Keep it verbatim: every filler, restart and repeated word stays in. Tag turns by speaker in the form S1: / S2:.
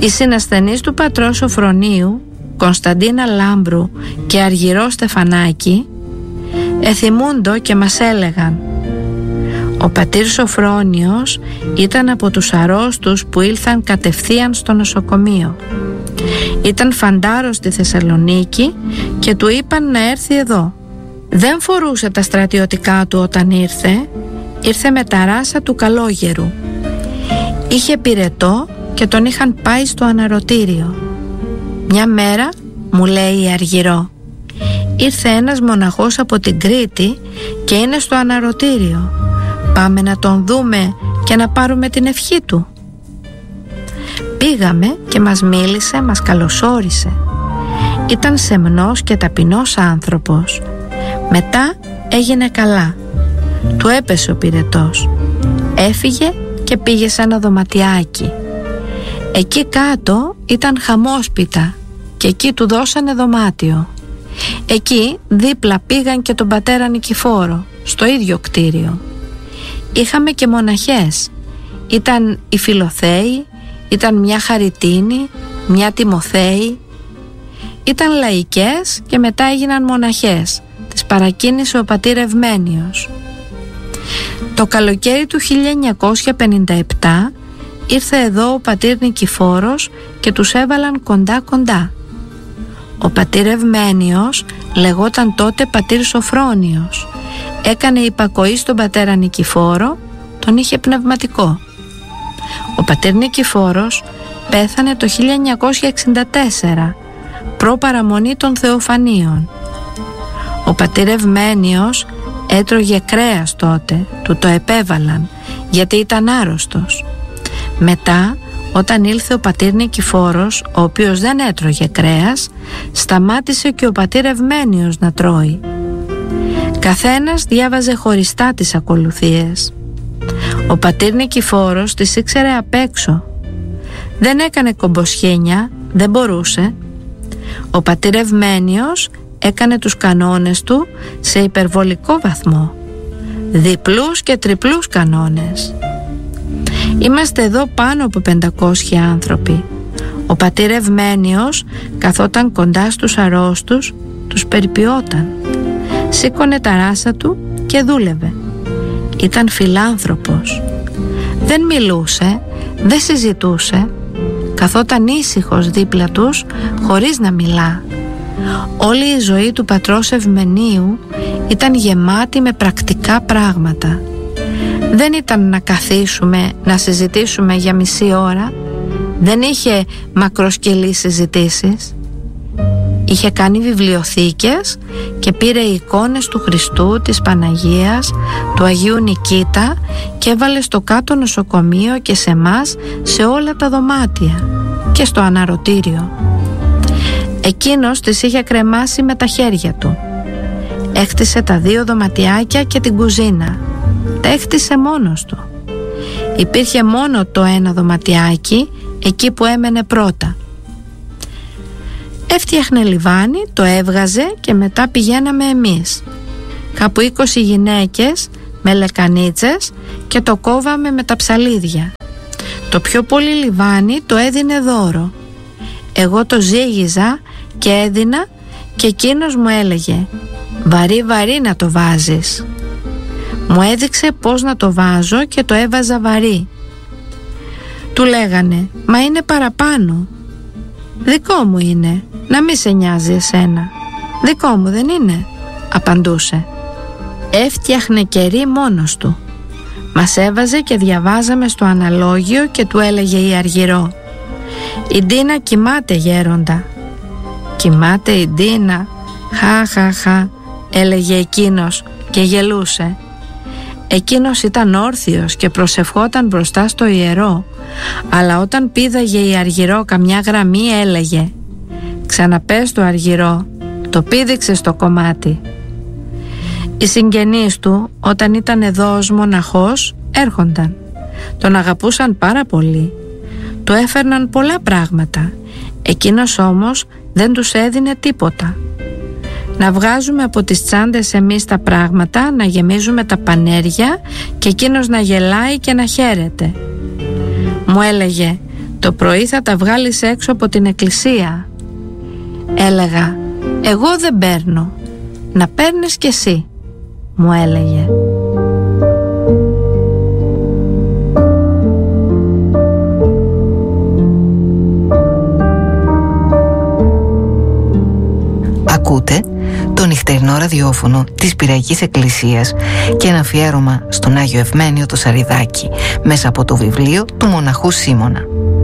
S1: Οι συνασθενείς του πατρός Σοφρονίου, Κωνσταντίνα Λάμπρου και Αργυρό Στεφανάκη, εθυμούντο και μας έλεγαν: ο πατήρ Σοφρόνιος ήταν από τους αρρώστους που ήλθαν κατευθείαν στο νοσοκομείο. Ήταν φαντάρος στη Θεσσαλονίκη και του είπαν να έρθει εδώ. Δεν φορούσε τα στρατιωτικά του όταν ήρθε, ήρθε με τα ράσα του καλόγερου. Είχε πυρετό και τον είχαν πάει στο αναρωτήριο. Μια μέρα, μου λέει η Αργυρό, ήρθε ένας μοναχός από την Κρήτη και είναι στο αναρωτήριο. Πάμε να τον δούμε και να πάρουμε την ευχή του. Πήγαμε και μας μίλησε, μας καλωσόρισε. Ήταν σεμνός και ταπεινός άνθρωπος. Μετά έγινε καλά. Του έπεσε ο πυρετός. Έφυγε και πήγε σε ένα δωματιάκι. Εκεί κάτω ήταν χαμόσπιτα και εκεί του δώσανε δωμάτιο. Εκεί δίπλα πήγαν και τον πατέρα Νικηφόρο, στο ίδιο κτίριο. Είχαμε και μοναχές. Ήταν η Φιλοθέη, ήταν μια Χαριτίνη, μια Τιμοθέη. Ήταν λαϊκές και μετά έγιναν μοναχές. Τις παρακίνησε ο πατήρ Ευμένιος. Το καλοκαίρι του χίλια εννιακόσια πενήντα επτά ήρθε εδώ ο πατήρ Νικηφόρος και τους έβαλαν κοντά κοντά. Ο πατήρ Ευμένιος λεγόταν τότε πατήρ Σοφρόνιος. Έκανε υπακοή στον πατέρα Νικηφόρο, τον είχε πνευματικό. Ο πατήρ Νικηφόρος πέθανε το χίλια εννιακόσια εξήντα τέσσερα, προ παραμονή των Θεοφανίων. Ο πατήρ Ευμένιος έτρωγε κρέας τότε, του το επέβαλαν γιατί ήταν άρρωστος. Μετά, όταν ήλθε ο πατήρ Νικηφόρος, ο οποίος δεν έτρωγε κρέας, σταμάτησε και ο πατήρ Ευμένιος να τρώει. Καθένας διάβαζε χωριστά τις ακολουθίες. Ο πατήρ Νικηφόρος τις ήξερε απ' έξω. Δεν έκανε κομποσχήνια, δεν μπορούσε. Ο πατήρ Ευμένιος έκανε τους κανόνες του σε υπερβολικό βαθμό. Διπλούς και τριπλούς κανόνες. Είμαστε εδώ πάνω από πεντακόσιοι άνθρωποι. Ο πατήρ Ευμένιος καθόταν κοντά στους αρρώστους, τους περιποιόταν. Σήκωνε τα ράσα του και δούλευε. Ήταν φιλάνθρωπος. Δεν μιλούσε, δεν συζητούσε. Καθόταν ήσυχος δίπλα τους χωρίς να μιλά. Όλη η ζωή του πατρός Ευμένιου ήταν γεμάτη με πρακτικά πράγματα. Δεν ήταν να καθίσουμε να συζητήσουμε για μισή ώρα. Δεν είχε μακροσκελείς συζητήσεις. Είχε κάνει βιβλιοθήκες και πήρε εικόνες του Χριστού, της Παναγίας, του Αγίου Νικήτα και έβαλε στο κάτω νοσοκομείο και σε μας σε όλα τα δωμάτια και στο αναρωτήριο. Εκείνος τις είχε κρεμάσει με τα χέρια του. Έχτισε τα δύο δωματιάκια και την κουζίνα. Τα έχτισε μόνος του. Υπήρχε μόνο το ένα δωματιάκι εκεί που έμενε πρώτα. Έφτιαχνε λιβάνι, το έβγαζε και μετά πηγαίναμε εμείς. Κάπου είκοσι γυναίκες με λεκανίτσες και το κόβαμε με τα ψαλίδια. Το πιο πολύ λιβάνι το έδινε δώρο. Εγώ το ζύγιζα και έδινα και εκείνος μου έλεγε «Βαρύ βαρύ να το βάζεις». Μου έδειξε πώς να το βάζω και το έβαζα βαρύ. Του λέγανε «Μα είναι παραπάνω». «Δικό μου είναι, να μη σε νοιάζει εσένα». «Δικό μου δεν είναι», απαντούσε. Έφτιαχνε κερί μόνος του. Μας έβαζε και διαβάζαμε στο αναλόγιο και του έλεγε η Αργυρό «Η Ντίνα κοιμάται γέροντα». «Κοιμάται η Ντίνα, χα χα χα», έλεγε εκείνος και γελούσε. Εκείνος ήταν όρθιος και προσευχόταν μπροστά στο ιερό, αλλά όταν πήδαγε η Αργυρό καμιά γραμμή έλεγε «Ξαναπες το Αργυρό, το πήδηξε στο κομμάτι». Οι συγγενείς του όταν ήταν εδώ ως μοναχός έρχονταν. Τον αγαπούσαν πάρα πολύ. Του έφερναν πολλά πράγματα. Εκείνος όμως δεν τους έδινε τίποτα. Να βγάζουμε από τις τσάντες εμείς τα πράγματα, να γεμίζουμε τα πανέρια και εκείνος να γελάει και να χαίρεται. Μου έλεγε Το πρωί θα τα βγάλεις έξω από την εκκλησία. Έλεγα, εγώ δεν παίρνω, να παίρνεις κι εσύ, μου έλεγε.
S2: Ακούτε το νυχτερινό ραδιόφωνο της Πυριακής Εκκλησίας και ένα αφιέρωμα στον Άγιο Ευμένιο το Σαριδάκη μέσα από το βιβλίο του μοναχού Σίμωνα.